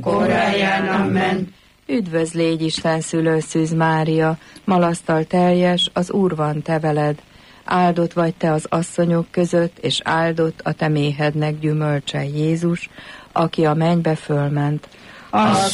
Koráján, amen. Üdvözl légy Isten szülő Szűz Mária, malasztal teljes, az Úr van te veled. Áldott vagy te az asszonyok között, és áldott a te méhednek gyümölcse Jézus, aki a mennybe fölment.